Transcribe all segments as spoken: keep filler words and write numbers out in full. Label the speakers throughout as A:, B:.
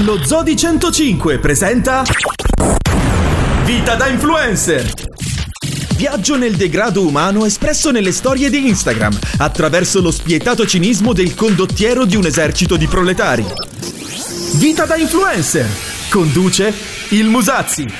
A: Lo Zodi centocinque presenta Vita da Influencer. Viaggio nel degrado umano espresso nelle storie di Instagram attraverso lo spietato cinismo del condottiero di un esercito di proletari. Vita da Influencer. Conduce il Musazzi.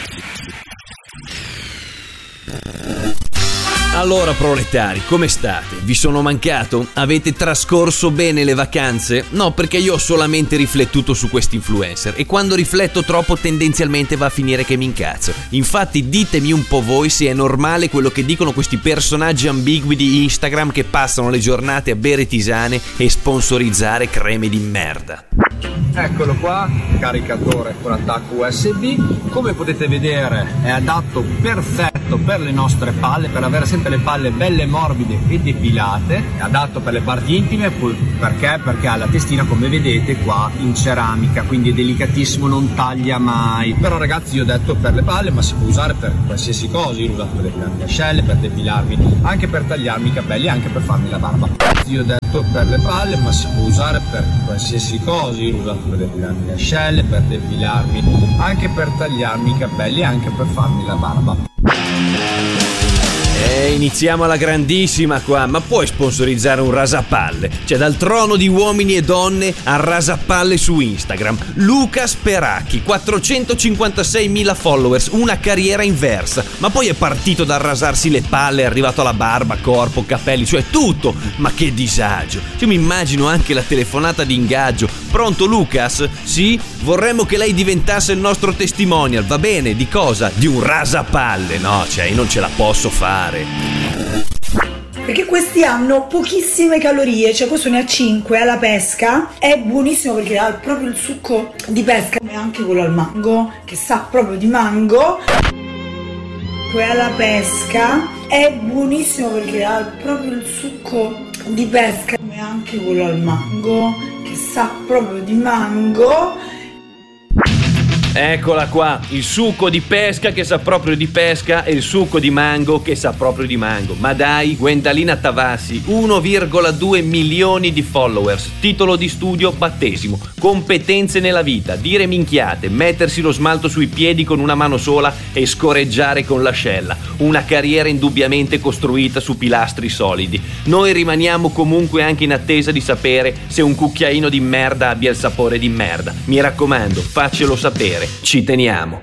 B: Allora proletari, come state? Vi sono mancato? Avete trascorso bene le vacanze? No, perché io ho solamente riflettuto su questi influencer e quando rifletto troppo tendenzialmente va a finire che mi incazzo. Infatti ditemi un po' voi se è normale quello che dicono questi personaggi ambigui di Instagram che passano le giornate a bere tisane e sponsorizzare creme di merda.
C: Eccolo qua, caricatore con attacco U S B. Come potete vedere è adatto perfetto per le nostre palle, per avere sempre le palle belle morbide e depilate. È adatto per le parti intime, perché? Perché ha la testina, come vedete qua, in ceramica, quindi è delicatissimo, non taglia mai. Però ragazzi, io ho detto per le palle, ma si può usare per qualsiasi cosa. Io l'ho usato per depilarmi le ascelle, per depilarmi, anche per tagliarmi i capelli, anche per farmi la barba. Io ho detto per le palle, ma si può usare per qualsiasi cosa. Io l'ho usato per depilarmi le ascelle, per depilarmi, anche per tagliarmi i capelli, anche per farmi la barba.
B: Eh, iniziamo alla grandissima qua, ma puoi sponsorizzare un rasapalle? Cioè, dal trono di uomini e donne a rasapalle su Instagram. Luca Speracchi, quattrocentocinquantaseimila followers, una carriera inversa, ma poi è partito dal rasarsi le palle, è arrivato alla barba, corpo, capelli, cioè tutto. Ma che disagio! Io mi immagino anche la telefonata di ingaggio. Pronto Lucas? Sì? Vorremmo che lei diventasse il nostro testimonial, va bene? Di cosa? Di un rasapalle? No, cioè, io non ce la posso fare.
D: Perché questi hanno pochissime calorie, cioè questo ne ha cinque alla pesca, è buonissimo perché ha proprio il succo di pesca, e anche quello al mango, che sa proprio di mango. Poi alla pesca è buonissimo perché ha proprio il succo di pesca, e anche quello al mango, che sa proprio di mango.
B: Eccola qua, il succo di pesca che sa proprio di pesca e il succo di mango che sa proprio di mango. Ma dai, Gwendalina Tavassi, uno virgola due milioni di followers, titolo di studio battesimo, competenze nella vita, dire minchiate, mettersi lo smalto sui piedi con una mano sola e scorreggiare con l'ascella. Una carriera indubbiamente costruita su pilastri solidi. Noi rimaniamo comunque anche in attesa di sapere se un cucchiaino di merda abbia il sapore di merda. Mi raccomando, faccelo sapere. Ci teniamo.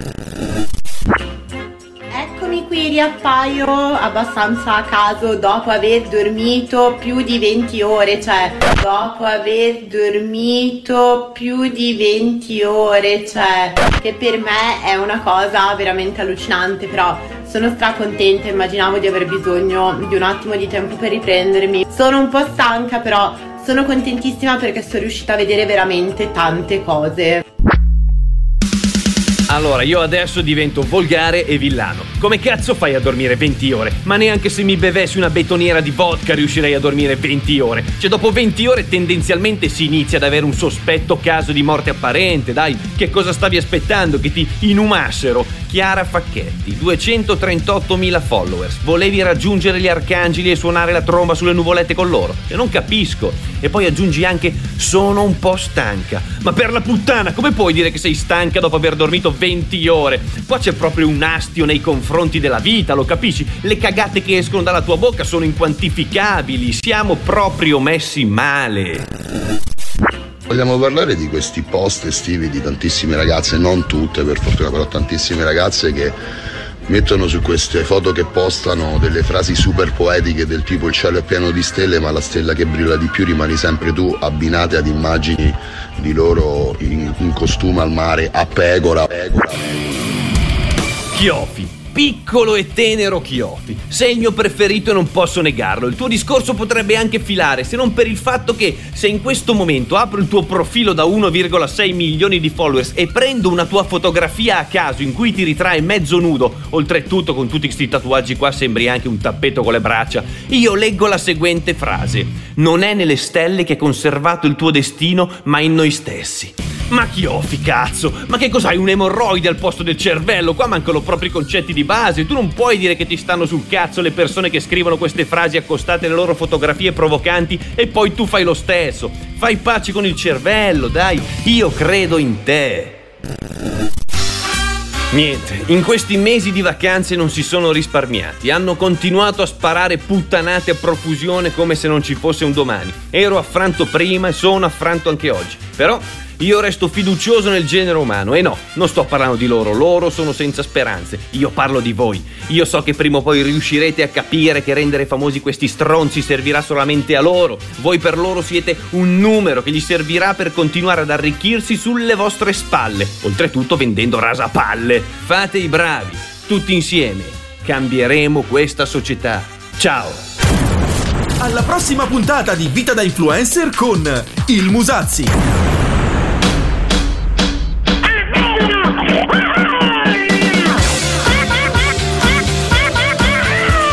E: Eccomi qui, riappaio abbastanza a caso dopo aver dormito più di venti ore, cioè dopo aver dormito più di venti ore, cioè che per me è una cosa veramente allucinante, però sono stracontenta, immaginavo di aver bisogno di un attimo di tempo per riprendermi. Sono un po' stanca, però sono contentissima perché sono riuscita a vedere veramente tante cose.
B: Allora, io adesso divento volgare e villano. Come cazzo fai a dormire venti ore? Ma neanche se mi bevessi una betoniera di vodka riuscirei a dormire venti ore. Cioè, dopo venti ore tendenzialmente si inizia ad avere un sospetto caso di morte apparente. Dai, che cosa stavi aspettando? Che ti inumassero? Chiara Facchetti, duecentotrentottomila followers. Volevi raggiungere gli arcangeli e suonare la tromba sulle nuvolette con loro? E non capisco. E poi aggiungi anche sono un po' stanca. Ma per la puttana, come puoi dire che sei stanca dopo aver dormito venti ore? Qua c'è proprio un astio nei confronti della vita, lo capisci? Le cagate che escono dalla tua bocca sono inquantificabili. Siamo proprio messi male.
F: Vogliamo parlare di questi post estivi di tantissime ragazze, non tutte per fortuna, però tantissime ragazze che mettono su queste foto che postano delle frasi super poetiche del tipo il cielo è pieno di stelle ma la stella che brilla di più rimani sempre tu, abbinate ad immagini di loro in, in costume al mare a pecora. pecora.
B: Chiofi. Piccolo e tenero Chiofi, sei il mio preferito e non posso negarlo. Il tuo discorso potrebbe anche filare, se non per il fatto che se in questo momento apro il tuo profilo da uno virgola sei milioni di followers e prendo una tua fotografia a caso in cui ti ritrae mezzo nudo, oltretutto con tutti questi tatuaggi qua sembri anche un tappeto con le braccia, io leggo la seguente frase: non è nelle stelle che è conservato il tuo destino ma in noi stessi. Ma Chioffi, cazzo, ma che cos'hai, un emorroide al posto del cervello? Qua mancano proprio i concetti di base. Tu non puoi dire che ti stanno sul cazzo le persone che scrivono queste frasi accostate alle loro fotografie provocanti e poi tu fai lo stesso. Fai pace con il cervello, dai, io credo in te. Niente, in questi mesi di vacanze non si sono risparmiati, hanno continuato a sparare puttanate a profusione come se non ci fosse un domani. Ero affranto prima e sono affranto anche oggi, però io resto fiducioso nel genere umano e no, non sto parlando di loro, loro sono senza speranze, io parlo di voi. Io so che prima o poi riuscirete a capire che rendere famosi questi stronzi servirà solamente a loro. Voi per loro siete un numero che gli servirà per continuare ad arricchirsi sulle vostre spalle, oltretutto vendendo rasapalle. Fate i bravi, tutti insieme cambieremo questa società. Ciao!
A: Alla prossima puntata di Vita da Influencer con il Musazzi.